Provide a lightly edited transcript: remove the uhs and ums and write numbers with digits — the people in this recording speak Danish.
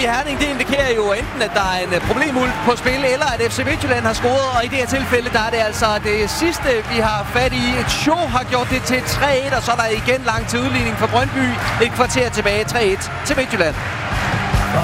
i Herning, det indikerer jo enten, at der er en problemuld på spil, eller at FC Midtjylland har scoret. Og i det her tilfælde, der er det altså det sidste, vi har fat i. Et show har gjort det til 3-1, og så er der igen langt til udligning for Brøndby. Et kvarter tilbage, 3-1 til Midtjylland.